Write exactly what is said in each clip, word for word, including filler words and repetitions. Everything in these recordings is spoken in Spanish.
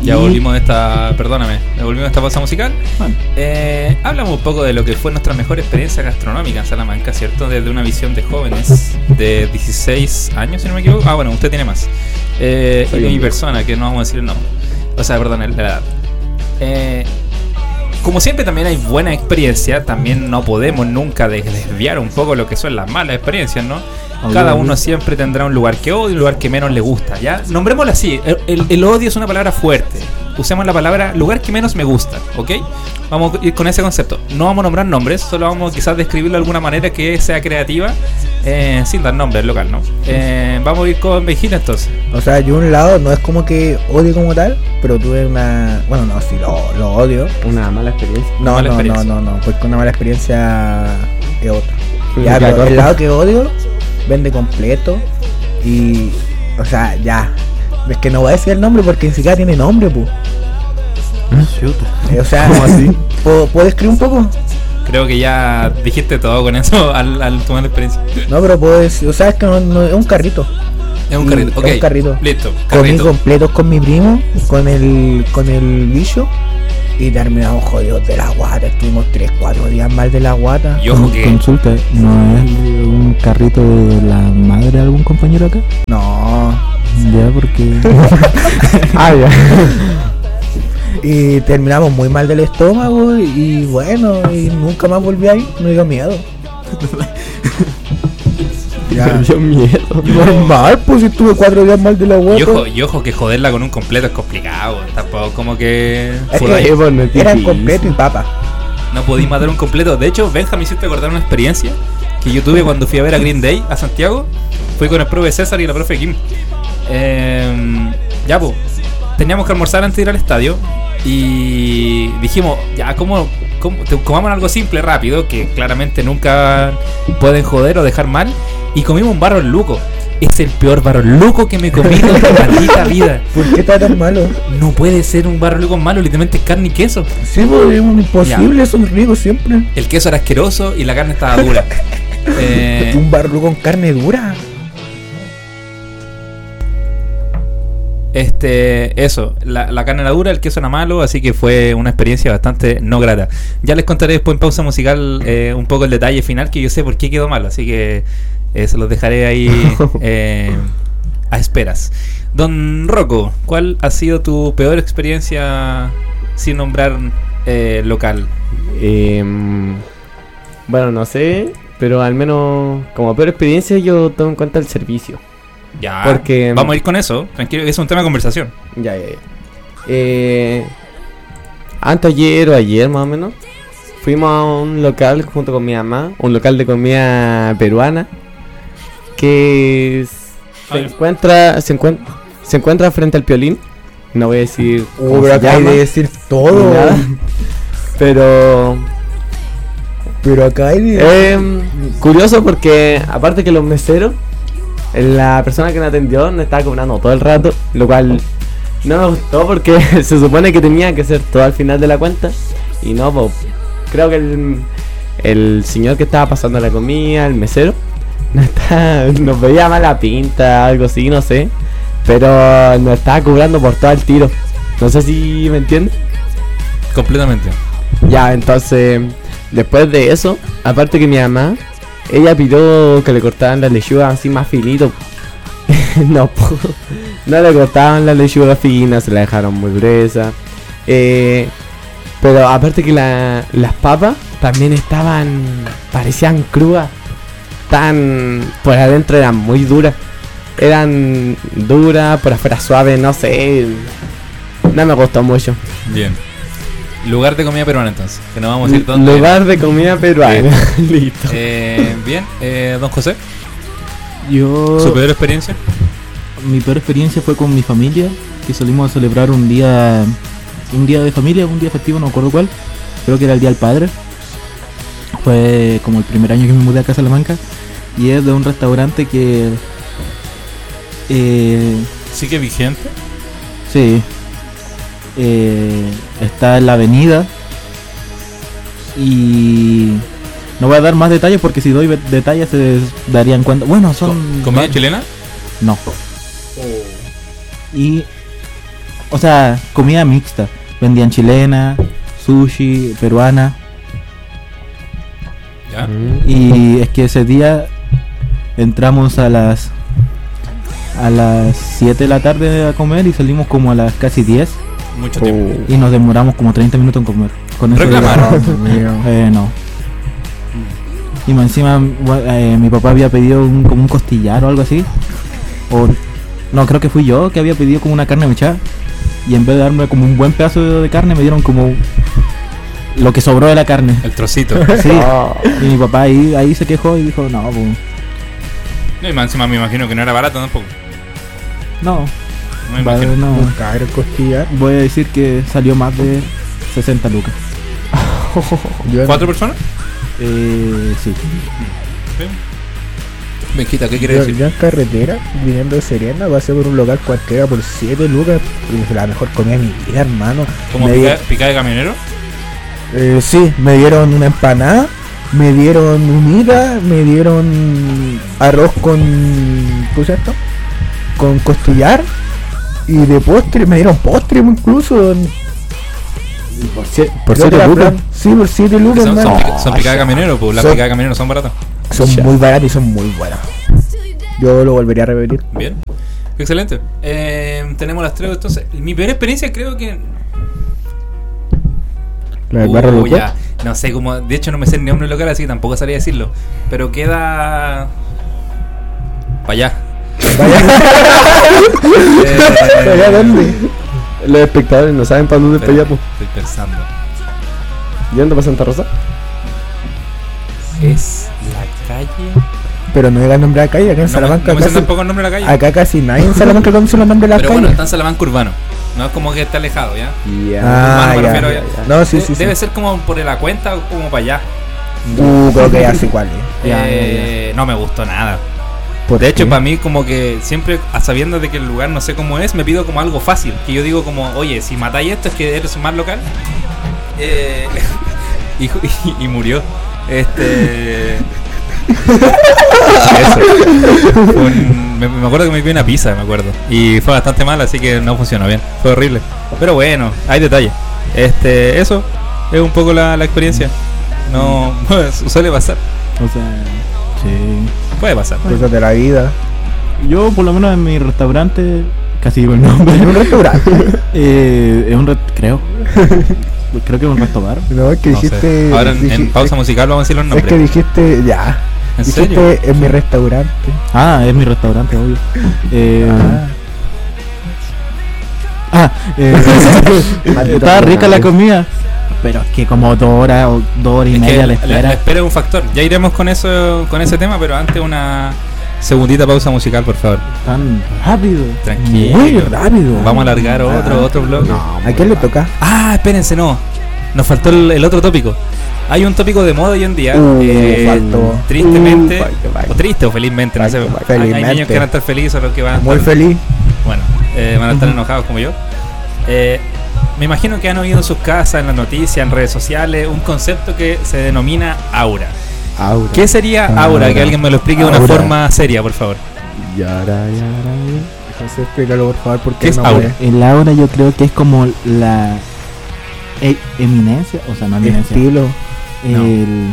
Ya volvimos de esta, perdóname, volvimos de esta pausa musical. Bueno. Eh, hablamos un poco de lo que fue nuestra mejor experiencia gastronómica en Salamanca, ¿cierto? Desde una visión de jóvenes de dieciséis años, si no me equivoco. Ah, bueno, usted tiene más. Eh, y de mi persona, que no vamos a decir el nombre. O sea, perdón, la edad. Eh, como siempre también hay buena experiencia, también no podemos nunca desviar un poco lo que son las malas experiencias, ¿no? Cada uno siempre tendrá un lugar que odia y un lugar que menos le gusta, ¿ya? Nombrémoslo así, el, el, el odio es una palabra fuerte. Usemos la palabra lugar que menos me gusta, ¿ok? Vamos a ir con ese concepto. No vamos a nombrar nombres, solo vamos quizás describirlo de alguna manera que sea creativa, eh, sin dar nombre local, ¿no? Eh, vamos a ir con Vegina entonces. O sea, yo un lado no es como que odio como tal, pero tuve una... Bueno, no, sí, lo, lo odio. ¿Una mala experiencia? No, mala no, experiencia. no, no, no, porque una mala experiencia es otra. Ya, pero el lado que odio vende completo y... O sea, ya... Es que no voy a decir el nombre porque ni siquiera tiene nombre, pues. Eh, o sea, ¿cómo así? ¿Puedo, ¿Puedo escribir un poco? Creo que ya dijiste todo con eso al, al tomar la experiencia. No, pero puedo decir... O sea, es que no, no, es un carrito. Es un carrito, ok. Es un carrito. Listo, Comí carrito. completos con mi primo, con el con el bicho, y terminamos jodidos de la guata. Estuvimos tres, cuatro días mal de la guata. Y ojo que... Consulta, ¿no es un carrito de la madre de algún compañero acá? No. Ya, porque... ah, ya. Y terminamos muy mal del estómago y, y bueno, y nunca más volví ahí, me dio miedo. Ya. Me dio miedo. Normal, pues si estuve cuatro días mal de la guata. Y ojo, y ojo que joderla con un completo es complicado. Tampoco como que... Es que bueno, eran completo y papa. No podí matar un completo. De hecho, Benja me hiciste acordar una experiencia que yo tuve cuando fui a ver a Green Day a Santiago. Fui con el profe César y la profe Kim. Eh, ya pues, teníamos que almorzar antes de ir al estadio. Y dijimos, ya, ¿cómo, cómo comamos algo simple, rápido, que claramente nunca pueden joder o dejar mal? Y comimos un barro luco. Es el peor barro luco que me he comido en la maldita vida. ¿Por qué está tan malo? No puede ser un barro luco malo, literalmente es carne y queso. Sí, pues es imposible, ya. Son ricos siempre. El queso era asqueroso y la carne estaba dura. eh, ¿Un barro luco con carne dura? Este, eso, la, la carne era dura, el queso era malo, así que fue una experiencia bastante no grata. Ya les contaré después en pausa musical eh, un poco el detalle final, que yo sé por qué quedó malo, así que eh, se los dejaré ahí eh, a esperas. Don Rocco, ¿cuál ha sido tu peor experiencia sin nombrar eh, local? Eh, bueno, no sé, pero al menos como peor experiencia yo tomo en cuenta el servicio. Ya, porque vamos a ir con eso, tranquilo, es un tema de conversación. Ya, ya, ya. Eh, antes ayer o ayer más o menos fuimos a un local junto con mi mamá, un local de comida peruana que se Ay. encuentra se encuentra se encuentra frente al Piolín. No voy a decir uh, pero acá hay de decir todo, nada, pero pero acá hay de... eh, curioso porque aparte que los meseros, la persona que me atendió me estaba cobrando todo el rato, lo cual no me gustó porque se supone que tenía que ser todo al final de la cuenta. Y no, pues, creo que el, el señor que estaba pasando la comida, el mesero, no está, nos veía mala pinta, algo así, no sé. Pero nos estaba cobrando por todo el tiro. No sé si me entiendes. Completamente. Ya, entonces, después de eso, aparte que mi mamá, ella pidió que le cortaran las lechugas así más finito. no, no le cortaban las lechugas finas, se la dejaron muy gruesa. Eh, pero aparte que la, las papas también estaban, parecían crudas. Tan, por adentro eran muy duras. Eran duras, por afuera suaves, no sé. No me gustó mucho. Bien. Lugar de comida peruana entonces, que no vamos a ir dónde. Lugar de comida peruana. Listo. Eh, bien, eh, don José. Yo... ¿Su peor experiencia? Mi peor experiencia fue con mi familia, que salimos a celebrar un día, un día de familia, un día festivo, no me acuerdo cuál. Creo que era el Día del Padre. Fue como el primer año que me mudé acá a Salamanca. Y es de un restaurante que... Eh, ¿Sigue vigente? Sí. Eh, está en la avenida y no voy a dar más detalles porque si doy detalles se darían cuenta. Bueno, son... ¿Comida chilena? No. Y o sea, comida mixta. Vendían chilena, sushi, peruana. ¿Ya? Mm. Y es que ese día entramos a las a las siete de la tarde a comer y salimos como a las casi diez Mucho tiempo. Oh. y nos demoramos como treinta minutos en comer. Con eso ¿Reclamaron? Dios mío. eh, no. Y más encima gua- eh, mi papá había pedido un, como un costillar o algo así. O no, creo que fui yo que había pedido como una carne mechada. Y en vez de darme como un buen pedazo de carne me dieron como lo que sobró de la carne. El trocito. Sí. Ah. Y mi papá ahí, ahí se quejó y dijo, no, pues, No, y más encima me imagino que no era barato tampoco. no, No me vale, imagino. no. Un caro costillar. Voy a decir que salió más de sesenta lucas. Yo- ¿Cuatro personas? Eh, sí. Sí. Benjita, ¿qué quiere Yo, decir? yo en carretera, viniendo de Serena, pasé por un local cualquiera por siete lucas. Y fue la mejor comida de mi vida, hermano. ¿Como Me pica, di- pica de camionero? eh, sí, me dieron una empanada, me dieron humita, me dieron arroz con. ¿Cómo se llama esto? Con costillar. Y de postre, me dieron postre incluso. Por, sie- Creo por que siete era lucas. plan- Sí, por siete lucas, Son, son, hermano. pica, son picadas de camionero, pues las Son- picadas de camionero son baratas. Son Ya. muy baratas y son muy buenas. Yo lo volvería a repetir. Bien. Excelente. Eh, tenemos las tres, entonces. Mi peor experiencia creo que... La del Uh, barrio loco. ya. No sé cómo... De hecho no me sé el nombre local, así que tampoco sabría decirlo. Pero queda... Para allá. Eh, ¿Allá dónde? Los espectadores no saben para dónde es para allá, pues. Estoy pensando. ¿Yendo para Santa Rosa? Es la calle... Pero no llega el nombre de la calle, acá en No me, Salamanca. no me sé casi, tampoco el nombre de la calle. acá casi nadie en Salamanca conoce los nombres de las Pero bueno, calles. está en Salamanca Urbano. No es como que está alejado, ¿ya? Ya. Ah, Urbano me ya, refiero, ya, ya. ya. No, sí, De- sí, sí. Debe ser como por la cuenta o como para allá. Uh, creo que ya sé cuál es. Ya, Eh, No me gustó nada. ¿Por De hecho, qué? para mí como que siempre, a sabiendo de que el lugar no sé cómo es, me pido como algo fácil. Que yo digo como, oye, si matáis esto es que eres un más local. Eh, y, y- y murió. Este... Eso. Fue un- me, me acuerdo que me pidió una pizza, me acuerdo. Y fue bastante mal, así que no funcionó bien. Fue horrible. Pero bueno, hay detalles. Este, eso es un poco la, la experiencia. No, suele pasar. O sea, sí. Puede pasar. Cosas de la vida. Yo, por lo menos en mi restaurante, casi digo el nombre. En un restaurante. eh, es un re- creo. Creo que es un resto bar. No, es que No sé. dijiste. Ahora en, en dij- pausa musical vamos a decir los Es nombres. que dijiste. Ya. ¿En dijiste serio? en mi restaurante. Ah, es mi restaurante, obvio. Eh, Ah. ah, eh, Maldito estaba rica la restaurante. comida. Pero es que como dos horas o dos horas y Es que media la, la la- espera. la espera es un factor. Ya iremos con eso, con ese tema, pero antes una segundita pausa musical, por favor. Tan rápido. Tranquilo. Muy rápido. Vamos a alargar otro, Ah. otro bloque. ¿A quién le toca? Ah, espérense, no. Nos faltó el, el otro tópico. Hay un tópico de moda hoy en día. Uh, eh, faltó. Tristemente, Uh, faltó, faltó. o triste o felizmente, no sé. Faltó, Hay, hay felizmente. niños que van a estar felices o los que van a Muy estar, feliz. bueno, eh, van a estar enojados como yo. Eh, me imagino que han oído en sus casas, en las noticias, en redes sociales, un concepto que se denomina aura. Aura. ¿Qué sería aura? Aura. Que alguien me lo explique de una Aura. forma seria, por favor. Yara, yara, yara. José, explícalo por favor, porque ¿Qué es no aura? puede. El aura yo creo que es como la e- eminencia, o sea, no eminencia. Estilo. El,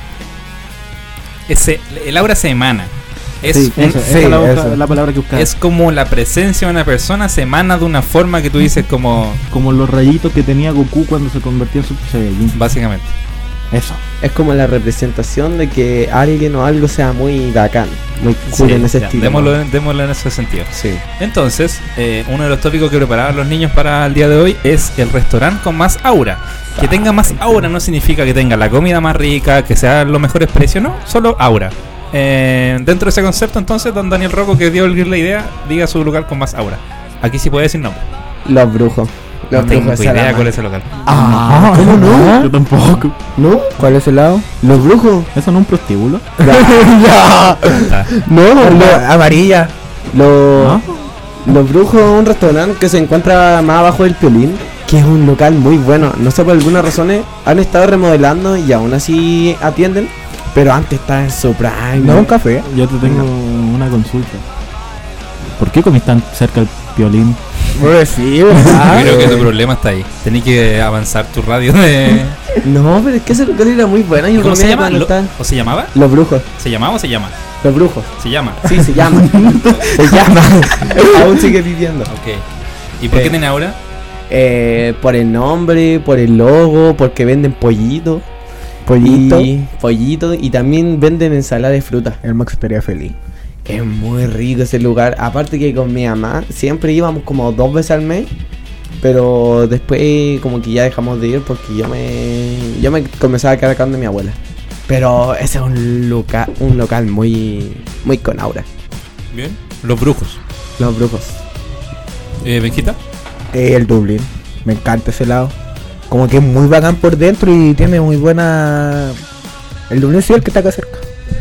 Ese, el aura se emana. Es, sí, un- eso, sí, esa es la, busca- eso. la palabra que buscaba. es como la presencia de una persona se emana de una forma que tú dices como... como los rayitos que tenía Goku cuando se convirtió en Super Saiyajin. Básicamente. Eso. Es como la representación de que alguien o algo sea muy bacán, muy cool Sí, en ese ya, estilo. démoslo, en- démoslo en ese sentido. Sí. Entonces, eh, uno de los tópicos que preparaban los niños para el día de hoy es el restaurante con más aura. Que tenga más aura no significa que tenga la comida más rica, que sea los mejores precios, no, solo aura. Eh, dentro de ese concepto, entonces, don Daniel Rocco, que dio la idea, diga su lugar con más aura. Aquí sí puede decir nombre. Los brujos. No Los tengo brujos de idea Salamanca. cuál es el local. Ah, ¿cómo no? Yo tampoco. ¿No? ¿Cuál es el lado? Los brujos. ¿Eso no es un prostíbulo? Ya. Está. No, No, lo- amarilla. los, ¿No? los brujos es un restaurante que se encuentra más abajo del Piolín, que es un local muy bueno. No sé, por algunas razones han estado remodelando y aún así atienden, pero antes estaba en su prime. No, un café. Yo te tengo una consulta. ¿Por qué comís tan cerca el Piolín? Pues sí, Yo ¿verdad? creo que tu problema está ahí. Tenés que avanzar tu radio de. No, pero es que ese local era muy bueno. Yo ¿Cómo se comía llama? cuando Lo- estaba- ¿O se llamaba? Los brujos. ¿Se llamaba o se llama? Los brujos. Se llama. Sí, se llama. se llama. Aún sigue viviendo. Ok. ¿Y por qué Eh. tiene ahora? Eh, por el nombre, por el logo, porque venden pollito. Pollito. Y pollito. Y también venden ensalada de fruta. El Max estaría feliz. Es muy rico ese lugar. Aparte que con mi mamá siempre íbamos como dos veces al mes. Pero después como que ya dejamos de ir porque yo me yo me comenzaba a quedar acá donde mi abuela. Pero ese es un local, un local muy muy con aura. Bien. Los brujos. Los brujos. Eh, ¿Benjita? Eh, el Dublín. Me encanta ese lado. Como que es muy bacán por dentro y tiene muy buena... El Dublín sí, el que está acá cerca.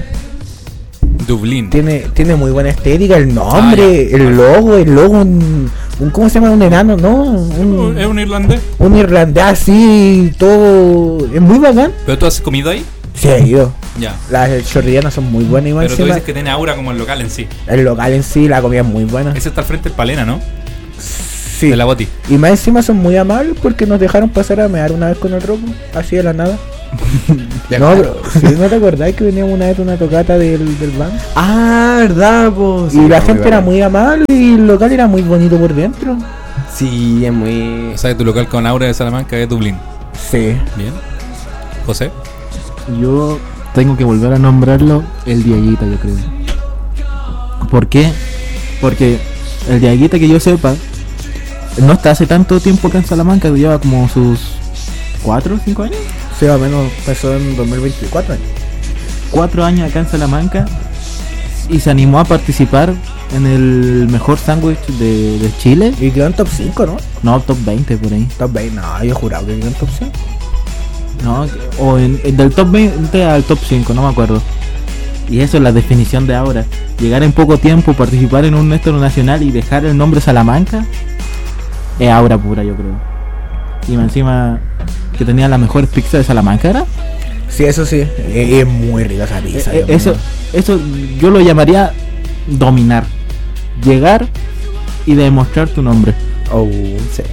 Dublín. Tiene, tiene muy buena estética, el nombre, Ah, ya. el logo, el logo, un, un- ¿cómo se llama? Un enano, ¿no? Un, Es un irlandés. un irlandés así, todo... Es muy bacán. ¿Pero tú has comido ahí? Sí, he ido. Ya. Las chorrillanas son muy buenas y más Pero tú encima, dices que tiene aura como el local en sí. el local en sí, la comida es muy buena. Ese está al frente del Palena, ¿no? Sí. De la Boti. Y más encima son muy amables porque nos dejaron pasar a mear una vez con el robo, así de la nada. No, pero ¿sí, ¿no te acordás que veníamos una vez a una tocata del, del banco? Ah, verdad, pues. Y la gente era muy amable y el local era muy bonito por dentro. Sí, es muy. O sea, que tu local con aura de Salamanca es Dublín. Sí. Bien. José. Yo tengo que volver a nombrarlo el Diaguita, yo creo. ¿Por qué? Porque el Diaguita, que yo sepa, no está hace tanto tiempo acá en Salamanca, lleva como sus cuatro o cinco años. Sí, al menos pasó en dos mil veinticuatro. cuatro años acá en Salamanca y se animó a participar en el mejor sándwich de, de Chile. Y quedó en top cinco, ¿no? No, top veinte por ahí. Top veinte, no, yo juraba que quedó en top cinco. No, o en, en del top veinte al top cinco, no me acuerdo. Y eso es la definición de ahora. Llegar en poco tiempo, participar en un nuestro nacional y dejar el nombre Salamanca es aura pura, yo creo. Y más encima que tenía la mejor pizza de Salamanca, ¿era? Sí, eso sí. Es, es muy rica esa pizza. Eh, eh, Dios eso, mío. eso yo lo llamaría dominar. Llegar y demostrar tu nombre. Oh, sí.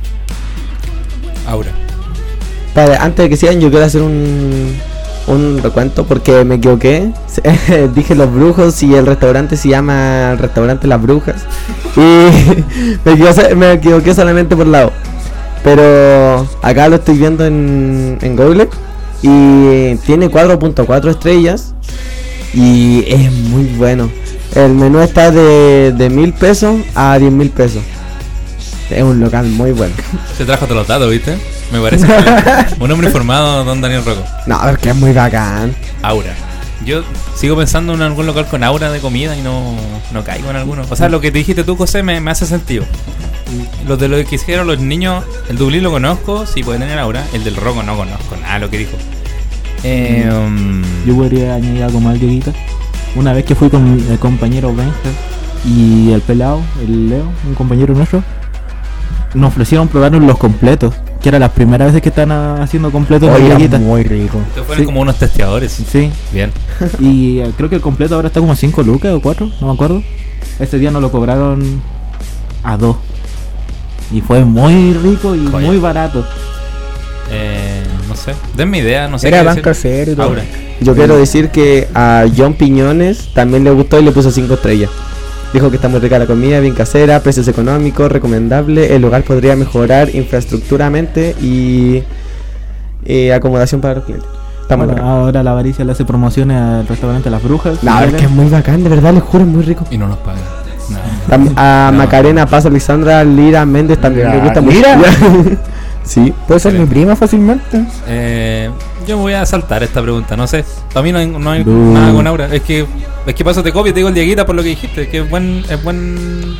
Aura. Para, antes de que sigan, yo quiero hacer un, un recuento porque me equivoqué. Dije los brujos y el restaurante se llama el restaurante Las Brujas. Y me equivoqué, me equivoqué solamente por lado. Pero acá lo estoy viendo en, en Google y tiene cuatro punto cuatro estrellas y es muy bueno. El menú está de, de mil pesos a diez mil pesos. Es un local muy bueno. Se trajo todos los datos, ¿viste? Me parece. Un hombre informado, don Daniel Rocco. No, porque es muy bacán. Aura. Yo sigo pensando en algún local con aura de comida y no, no caigo en alguno. O sea, lo que te dijiste tú, José, me, me hace sentido. Los de los que hicieron los niños, el Dublín lo conozco, sí puede tener aura. El del Rocco no conozco nada de lo que dijo. Eh, um, Yo podría añadir algo más, Dieguita. Una vez que fui con mi- el compañero Benja y el pelado, el Leo, un compañero nuestro, nos ofrecieron probarnos los completos, que era la primera vez que están ah, haciendo completos en Oye, la era Dieguita. muy rico. Estos fueron Sí. como unos testeadores. Sí, Bien. y eh, creo que el completo ahora está como a cinco lucas o cuatro, no me acuerdo. Este día nos lo cobraron a dos. Y fue muy rico y Joya. muy barato. Eh, no sé. Denme idea, no sé. Era qué banca decir. cero y todo. Aura. Yo quiero decir que a John Piñones también le gustó y le puso cinco estrellas. Dijo que está muy rica la comida, bien casera, precios económicos, recomendable. El lugar podría mejorar infraestructuramente y eh, acomodación para los clientes. Está muy Bueno, bacán. ahora la avaricia le hace promociones al restaurante Las Brujas. No, es que es muy bacán, de verdad, les juro, es muy rico. Y no nos pagan. No. Tam- A No. Macarena Paz Alexandra Lira Méndez también Ya, le gusta mucho. Lira. Sí. Puede ser mi prima fácilmente. Eh, yo me voy a saltar esta pregunta, no sé. Para mí no hay, no hay Du. nada con aura. Es que es que paso te copio y te digo el Dieguita por lo que dijiste. Es que es buen. Es buen...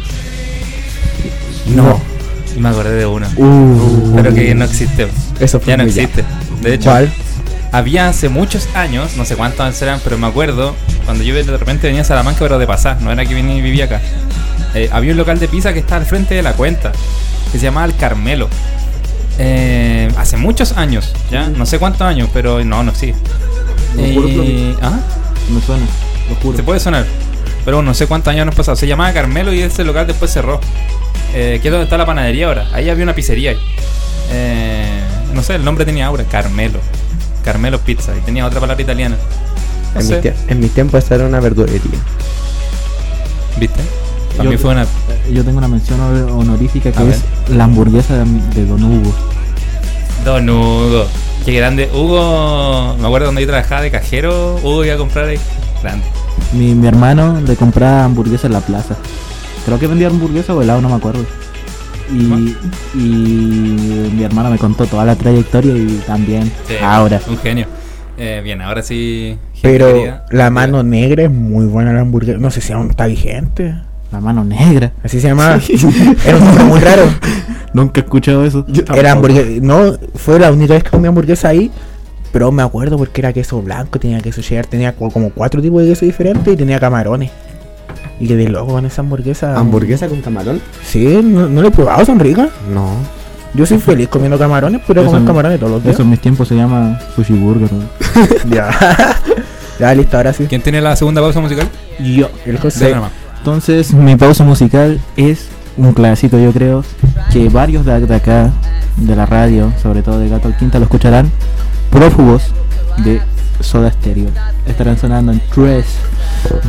No. Y me acordé de una. Uh, Pero que no existe. Eso fue Ya no muy existe. De hecho, ¿Cuál? había hace muchos años, no sé cuántos años serán, pero me acuerdo cuando yo de repente venía a Salamanca, pero de pasar, no era que venía y vivía acá. Eh, había un local de pizza que está al frente de la cuenta, que se llamaba El Carmelo. Eh, hace muchos años, ya, no sé cuántos años, pero no, no existe. Lo juro por Eh, mí. ¿ah? Me suena, lo juro. Se puede sonar, pero no sé cuántos años nos pasado. Se llamaba Carmelo y ese local después cerró. eh, que es donde está la panadería ahora. Ahí había una pizzería. Eh, no sé, el nombre tenía aura, Carmelo. Carmelo Pizza, y tenía otra palabra italiana. No En, sé. mi tie- en mis tiempos esa era una verdulería. ¿Viste? También Yo- fue una. Yo tengo una mención honor- honorífica que A es la hamburguesa de, de Don Hugo. Don Hugo. Qué grande. Hugo, me acuerdo cuando yo trabajaba de cajero, Hugo iba a comprar ahí. Grande. Mi, mi hermano le compraba hamburguesa en la plaza. Creo que vendía hamburguesa o helado, no me acuerdo. Y, y mi hermano me contó toda la trayectoria y también Sí, ahora. Un genio. Eh, bien, ahora sí. gente Pero querida. la mano negra es muy buena la hamburguesa. No sé si aún está vigente. La mano negra. Así se llamaba. Era un nombre muy raro. Nunca he escuchado eso. Era hamburguesa. No, fue la única vez que comí hamburguesa ahí. Pero me acuerdo porque era queso blanco, tenía queso cheddar, tenía co- como cuatro tipos de queso diferentes y tenía camarones. Y quedé loco con esa hamburguesa. ¿Hamburguesa con camarón? Sí, no, no lo he probado, son ricas. No. Yo soy feliz comiendo camarones, pero Eso comer en- camarones todos los días. Eso en mis tiempos se llama sushi burger. ¿no? Ya. Ya, listo, ahora sí. ¿Quién tiene la segunda pausa musical? Yo. El Dale José. nomás. Entonces, mi pausa musical es un clásico, yo creo, que varios de, de acá, de la radio, sobre todo de Gato al Quinta, lo escucharán. Prófugos de Soda Stereo. Estarán sonando en tres,